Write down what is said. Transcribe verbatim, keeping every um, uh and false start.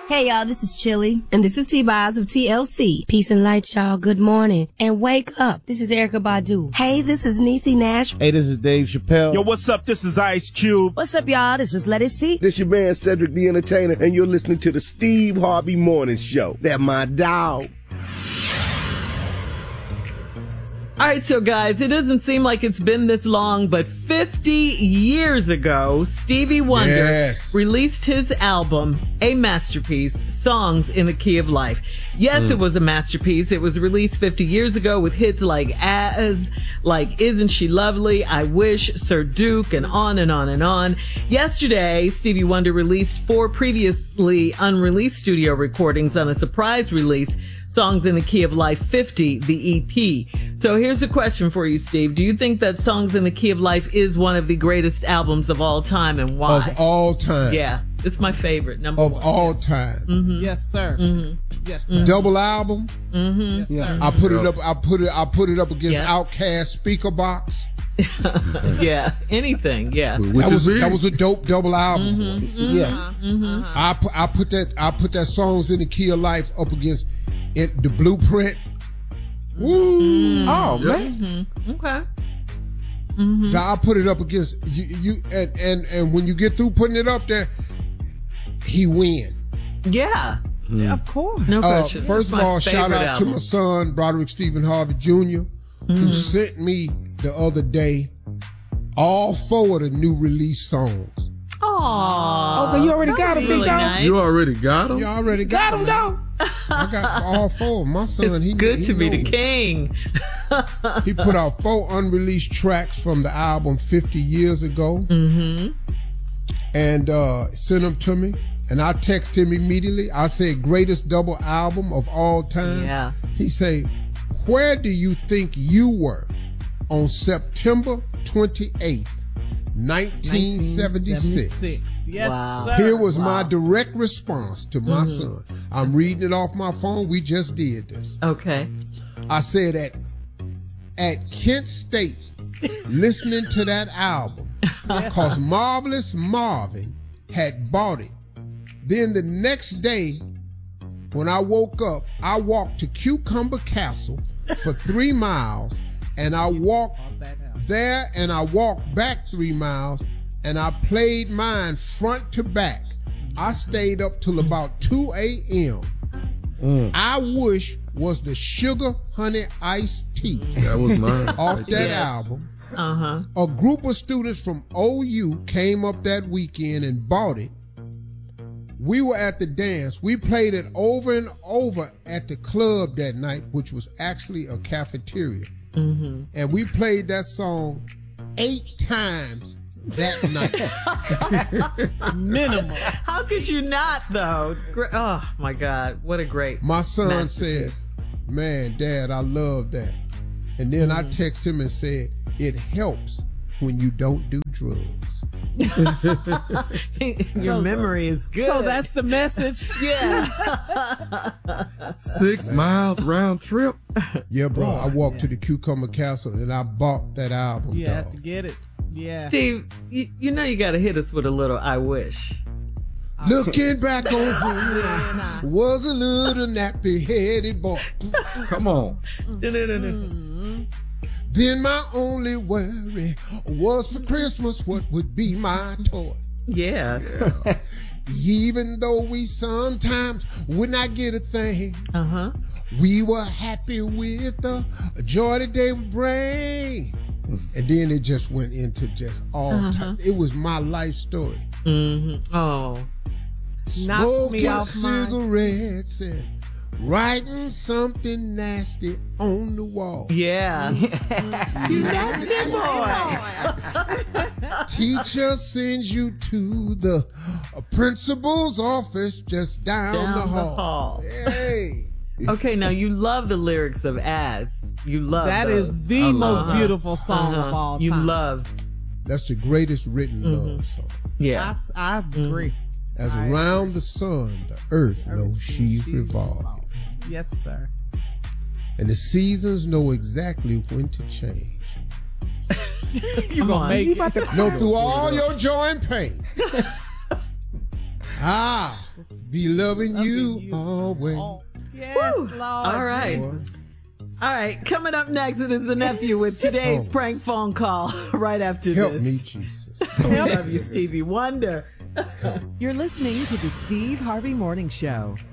Hey, y'all, this is Chili. And this is T-Boz of T L C. Peace and light, y'all. Good morning. And wake up. This is Erykah Badu. Hey, this is Niecy Nash. Hey, this is Dave Chappelle. Yo, what's up? This is Ice Cube. What's up, y'all? This is Let It See. This your man, Cedric the Entertainer, and you're listening to the Steve Harvey Morning Show. That my dog. All right, so guys, it doesn't seem like it's been this long, but fifty years ago, Stevie Wonder yes. released his album, a masterpiece, Songs in the Key of Life. Yes, mm. it was a masterpiece. It was released fifty years ago with hits like As, like Isn't She Lovely, I Wish, Sir Duke, and on and on and on. Yesterday, Stevie Wonder released four previously unreleased studio recordings on a surprise release, Songs in the Key of Life fifty, the E P. So here's a question for you, Steve. Do you think that Songs in the Key of Life is one of the greatest albums of all time, and why? Of all time. Yeah, it's my favorite, number of one. Of all time. Mm-hmm. Yes, sir. Mm-hmm. Yes, sir. Double album. Mm-hmm. Yes, sir. I put it up. I put it. I put it up against yeah. Outkast Speaker Box. Yeah, anything. Yeah, that was that was a dope double album. Mm-hmm. Mm-hmm. Yeah, mm-hmm. I put I put that I put that Songs in the Key of Life up against it, the Blueprint. Woo! Mm-hmm. Oh yeah. man. Mm-hmm. Okay. Mm-hmm. Now I put it up against you, you and, and and when you get through putting it up there, he win. Yeah. Mm. Of course. No uh, question. First of all, shout out album. to my son, Broderick Stephen Harvey Junior, mm. who sent me the other day all four of the new release songs. Aww. Okay, you already got them, really big dog. nice. You already got them? You already got, got them, dog. I got all four. My son, it's he good he to be knows. the king. He put out four unreleased tracks from the album fifty years ago, mm-hmm. and uh, sent them to me. And I text him immediately. I said, greatest double album of all time. Yeah. He say, where do you think you were on September twenty-eighth, nineteen seventy-six? Yes, wow. sir. Here was wow. my direct response to my mm-hmm. son. I'm reading it off my phone. We just did this. Okay. I said at, at Kent State, listening to that album, because Marvelous Marvin had bought it. Then the next day, when I woke up, I walked to Cucumber Castle for three miles, and I walked there and I walked back three miles, and I played mine front to back. I stayed up till about two a.m. Mm. I Wish was the Sugar Honey Iced Tea. That was mine. Off that yeah. album. Uh-huh. A group of students from O U came up that weekend and bought it. We were at the dance. We played it over and over at the club that night, which was actually a cafeteria. Mm-hmm. And we played that song eight times that night. Minimal. How could you not, though? Oh, my God. What a great My son masterpiece. said, man, Dad, I love that. And then mm-hmm. I texted him and said, it helps when you don't do drugs. Your memory is good. So that's the message. Yeah. Six miles round trip. Yeah, bro. Oh, I walked yeah. to the Cucumber Castle and I bought that album. You dog. have to get it. Yeah. Steve, you, you know you got to hit us with a little I Wish. Looking back on when I was a little nappy-headed boy. Come on. Mm-hmm. Then my only worry was for Christmas what would be my toy. Yeah. yeah. Even though we sometimes would not get a thing, uh-huh. we were happy with the joy that they would bring. And then it just went into just all uh-huh. time. It was my life story. Mm-hmm. Oh. Knocks me Smoking off mine. cigarettes and writing something nasty on the wall. Yeah. You nasty boy. Teacher sends you to the uh, principal's office just down, Down the the hall. hall. Hey. Okay, now you love the lyrics of As. You love That those. is the I most love Uh-huh. beautiful song Uh-huh. of all time. You love. That's the greatest written Mm-hmm. love song. Yeah. I, I agree. As I around the sun, the earth knows she's she's revolving. Yes, sir. And the seasons know exactly when to change. You gonna make it. No, through all your joy and pain, Ah, be loving you, you always. Oh, yes, Woo. Lord. All right. Jesus. All right, coming up next, it is the nephew with today's Oh. prank phone call right after Help this. me, Jesus. We love you, Stevie Wonder. You're listening to the Steve Harvey Morning Show.